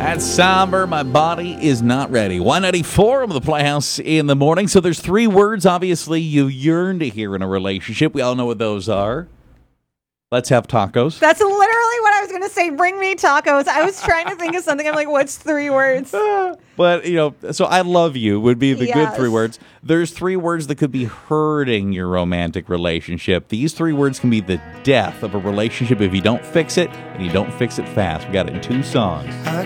That's somber. My body is not ready. 194 of the Playhouse in the morning. So there's three words, obviously, you yearn to hear in a relationship. We all know what those are. Let's have tacos. That's literally what I was going to say. Bring me tacos. I was trying to think of something. I'm like, what's three words? But, so I love you would be the good three Yes. words. There's three words that could be hurting your romantic relationship. These three words can be the death of a relationship if you don't fix it, and you don't fix it fast. We got it in two songs.